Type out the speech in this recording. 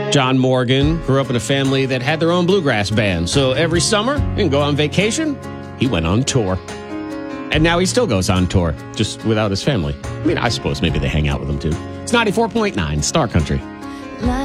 John Morgan grew up in a family that had their own bluegrass band. So every summer, and go on vacation, he went on tour. And now he still goes on tour, just without his family. I mean, I suppose maybe they hang out with him too. It's 94.9 Star Country.